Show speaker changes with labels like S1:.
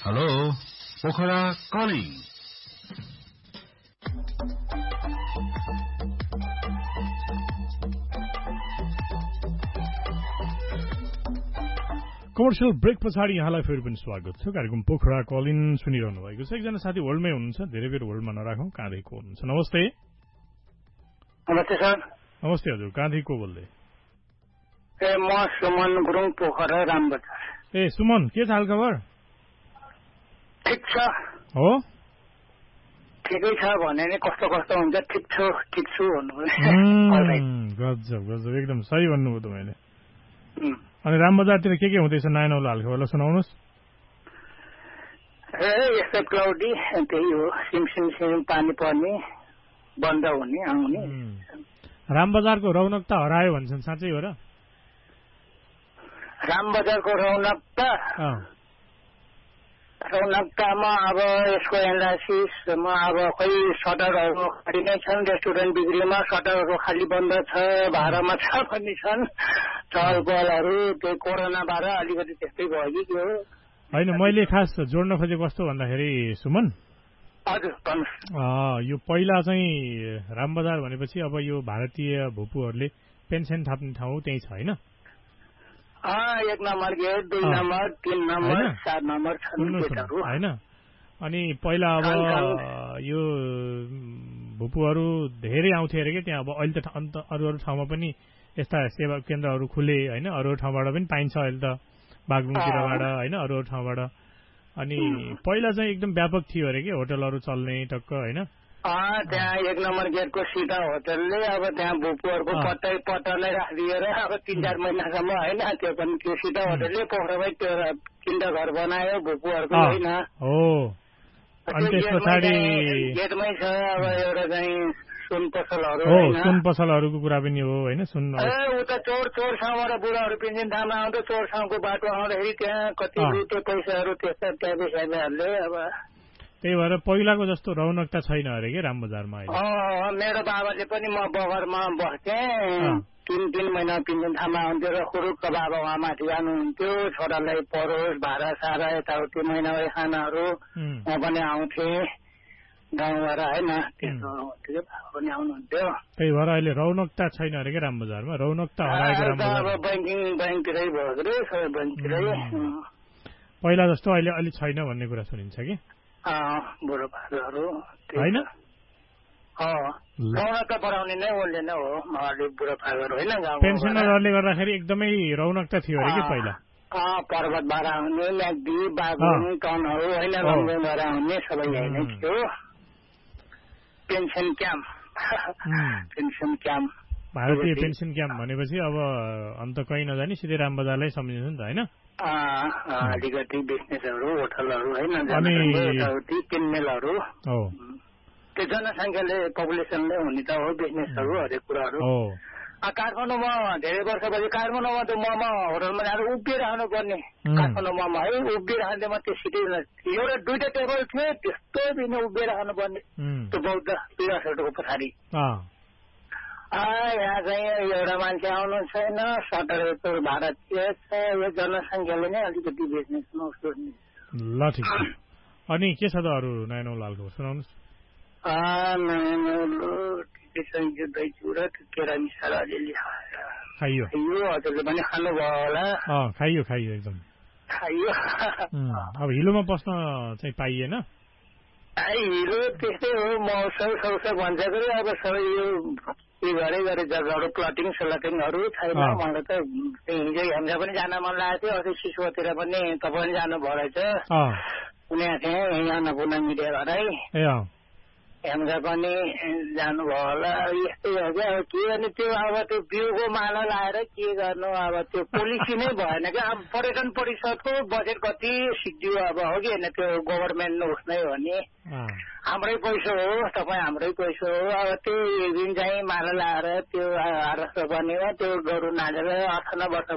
S1: Hello Pokhara calling
S2: commercial brake पछाडि यहाँलाई फेरि पनि स्वागत छ। कार्यक्रम पोखरा कलिन सुनिरहनु भएको छ। एकजना साथी होल्डमै हुनुहुन्छ, धेरै बेर होल्डमा नराखौं। कहाँदेखि हुनुहुन्छ? नमस्ते।
S3: नमस्ते सर।
S2: नमस्ते हजुर, कहाँदेखि को बोल्दै?
S3: म सुमन गुरुङ, पोखरा रामबजार।
S2: सुमन, के छ हाल खबर?
S3: ठिक छ।
S2: हो,
S3: ठिकै छ भने नि कस्तो कस्तो हुन्छ। ठिक छु भन्नु पर्यो।
S2: गजब गजब, एकदम सही भन्नुभयो तपाईँले। अनि रामबजारतिर के हुँदैछ नयाँ नौलो हालखबरलाई सुनाउनुहोस्।
S3: यस्तै क्लाउडी, त्यही हो। सिम पानी पर्ने, बन्द हुने, आउने।
S2: रामबजारको रौनकता हरायो भन्छन्, साँच्चै हो र?
S3: रामबजारको रौनकतामा अब यसको एनालाइसिसमा अब खै सटरहरू खाली नै छन्। रेस्टुरेन्ट बिक्रीमा सटरहरू खाली बन्द छ, भाडामा छ पनि छन्। चहलपहलहरू त्यो कोरोनाबाट अलिकति त्यस्तै भयो कि के हो?
S2: होइन, मैले खास जोड्न खोजेको कस्तो भन्दाखेरि सुमन,
S3: हजुर भन्नुहोस्।
S2: यो पहिला चाहिँ रामबजार भनेपछि अब यो भारतीय भूपुहरूले पेन्सन थाप्ने ठाउँ त्यही छ होइन?
S3: 1 number get, 2 number, 3 number, 4 number छन्
S2: होइन? अनि पहिला अब यो भूपुहरू धेरै आउँथे अरे कि त्यहाँ। अब अहिले त अरू ठाउँमा पनि यस्ता सेवा केन्द्रहरू खुले होइन? अरू ठाउँबाट पनि पाइन्छ अहिले त, बागलुङतिरबाट होइन, अरू ठाउँबाट। अनि पहिला चाहिँ एकदम व्यापक थियो अरे कि होटलहरू चल्ने टक्क होइन?
S3: त्यहाँ 1 नम्बर गेटको सीता होटलले अब त्यहाँ भूपुहरूको पट्टलाई राखिदिएर अब 3-4 महिनासम्म होइन, त्यो पनि त्यो सीता होटलले पोखरामै त्यो 3टा घर बनायो भूपुहरूको होइन। गेटमै छ अब एउटा चाहिँ सुन पसलहरू।
S2: सुन पसलहरूको कुरा पनि हो होइन?
S3: उता चोरसँगबाट बुढाहरू पेन्सन थामा आउँदा चोरसँगको बाटो आउँदाखेरि त्यहाँ कति लुटे पैसाहरू त्यस्ता त्यहाँ बेसाहरूले अब।
S2: त्यही भएर पहिलाको जस्तो रौनकता छैन अरे कि रामबजारमा अहिले।
S3: मेरो बाबाले पनि म बगरमा बस्थेँ, 3 महिना पेन्सन थामा आउँथ्यो र खुरुक्क बाबा उहाँ माथि जानुहुन्थ्यो। छोरालाई परोस्, भाडा सारा यताउति महिनावारी खानाहरू म पनि आउँथेँ गाउँबाट होइन, त्यस्तो पनि आउनुहुन्थ्यो।
S2: त्यही भएर अहिले रौनकता छैन अरे कि रामबजारमा? रौनकता हराएको रामबजार
S3: अब बैंकतिरै भयो अरे, सबै बैंकतिरै।
S2: पहिला जस्तो अहिले अलि छैन भन्ने कुरा सुनिन्छ कि?
S3: बुढोपाकाहरू
S2: होइन,
S3: रौनकता बढाउने नै उसले नै हो, बुढोपाकाहरू होइन।
S2: पेन्सनरहरूले गर्दाखेरि एकदमै रौनकता थियो अरे कि पहिला?
S3: पर्वतबाट आउने, म्याग्दी, बागलुङ, टनहरू होइन, रङबाट आउने सबै यही नै थियो। पेन्सन क्याम्प
S2: भारतीय पेन्सन क्याम्प भनेपछि अब अन्त कहीँ नजाने सिधै रामबजारलाई सम्झिन्छ नि त होइन?
S3: अलिकति बिजनेसहरू, होटलहरू होइन, किनमेलहरू, त्यो जनसङ्ख्याले पपुलेसनले हुने त हो, बिजनेसहरू हरेक कुराहरू। काठमाडौँमा धेरै वर्षपछि काठमाडौँमा त मोमो होटलमा जाँदा उभिराख्नु पर्ने। काठमाडौँमा है उभिराख्दैमा त्यो सिटै एउटा 2टा टेबल थियो, त्यस्तो बिना उभिराख्नु पर्ने। त्यो बौद्ध पिरासहरूको पछाडि यहाँ चाहिँ एउटा मान्छे आउनु छैन, सटरको भाडा के छ, यो जनसङ्ख्याले नै अलिकति बिजनेसमा उसको।
S2: ल ठिक छ। अनि के छ त अरू नयाँ नौलो हालको सुनाउनुहोस्।
S3: नयाँ नौलो ठिकै छ। यो दही चिउरा केरा मिसाएर अलिअलि
S2: खाइयो।
S3: हजुरले पनि खानुभयो होला?
S2: खाइयो एकदम
S3: खाइयो।
S2: अब हिलोमा बस्न चाहिँ पाइएन?
S3: हिलो त्यस्तै हो, मौसम सौसम भन्छ गरे अब सबै यो गरे जग्गाहरू प्लटिङ सलटिङहरू छैन। मलाई त हिजो हेम्जा पनि जान मन लागेको थियो, अस्ति सिसोतिर पनि तपाईँ पनि जानुभयो रहेछ। सुनेको थिएँ यहाँ अन्नपूर्ण मिडियाबाटै। हेम्जा पनि जानुभयो होला। यस्तै हो क्या, अब के गर्ने त्यो अब त्यो बिउको माला लाएर के गर्नु, अब त्यो पोलिसी नै भएन क्या। अब पर्यटन परिषदको बजेट कति सिद्धियो अब हो कि होइन, त्यो गभर्मेन्ट उस नै हो नि, हाम्रै पैसा हो, तपाईँ हाम्रै पैसा हो। अब त्यो दिन चाहिँ माला लाएर त्यो आरस बनेर त्यो गरु नाचेर 58 वर्ष